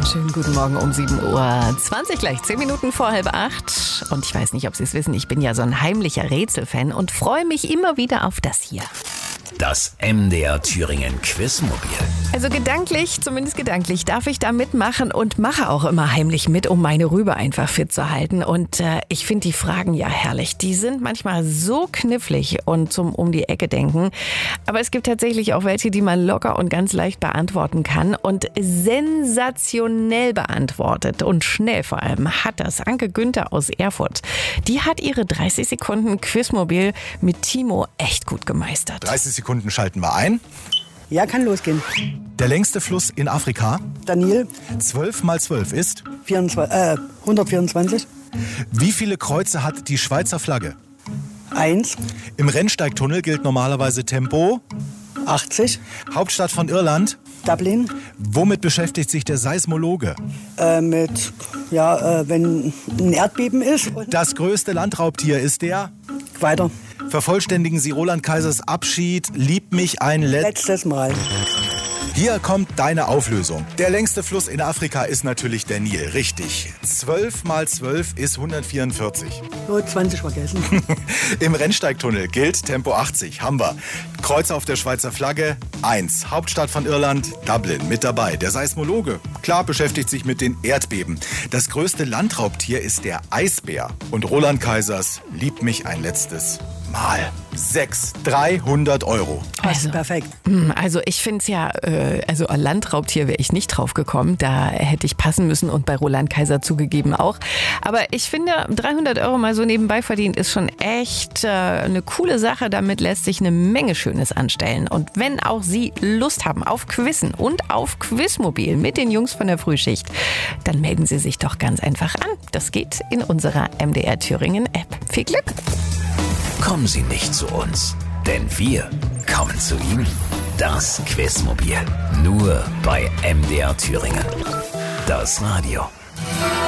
Schönen guten Morgen um 7:20 Uhr, gleich 10 Minuten vor 7:30. Und ich weiß nicht, ob Sie es wissen, ich bin ja so ein heimlicher Rätselfan und freue mich immer wieder auf das hier. Das MDR Thüringen Quizmobil. Also gedanklich, zumindest gedanklich, darf ich da mitmachen und mache auch immer heimlich mit, um meine Rübe einfach fit zu halten. Und ich finde die Fragen ja herrlich. Die sind manchmal so knifflig und zum um die Ecke denken. Aber es gibt tatsächlich auch welche, die man locker und ganz leicht beantworten kann. Und sensationell beantwortet und schnell vor allem hat das Anke Günther aus Erfurt. Die hat ihre 30 Sekunden Quizmobil mit Timo echt gut gemeistert. 30 Sekunden schalten wir ein. Ja, kann losgehen. Der längste Fluss in Afrika. Daniel, 12 mal 12 ist. 124. Wie viele Kreuze hat die Schweizer Flagge? 1. Im Rennsteigtunnel gilt normalerweise Tempo. 80. Hauptstadt von Irland. Dublin. Womit beschäftigt sich der Seismologe? Wenn ein Erdbeben ist. Das größte Landraubtier ist der. Weiter. Vervollständigen Sie Roland Kaisers Abschied. Lieb mich ein Letztes Mal. Hier kommt deine Auflösung. Der längste Fluss in Afrika ist natürlich der Nil. Richtig. 12 mal 12 ist 144. Nur 20 vergessen. Im Rennsteigtunnel gilt Tempo 80. Haben wir. Kreuze auf der Schweizer Flagge 1. Hauptstadt von Irland, Dublin. Mit dabei. Der Seismologe. Klar, beschäftigt sich mit den Erdbeben. Das größte Landraubtier ist der Eisbär. Und Roland Kaisers Lieb mich ein letztes Mal. 300 €. Also, perfekt. Also ich finde es ja, also Landraubtier wäre ich nicht drauf gekommen. Da hätte ich passen müssen und bei Roland Kaiser zugegeben auch. Aber ich finde, 300 € mal so nebenbei verdient ist schon echt eine coole Sache. Damit lässt sich eine Menge Schönes anstellen. Und wenn auch Sie Lust haben auf Quizzen und auf Quizmobil mit den Jungs von der Frühschicht, dann melden Sie sich doch ganz einfach an. Das geht in unserer MDR Thüringen App. Viel Glück! Kommen Sie nicht zu uns, denn wir kommen zu Ihnen. Das Quizmobil. Nur bei MDR Thüringen. Das Radio.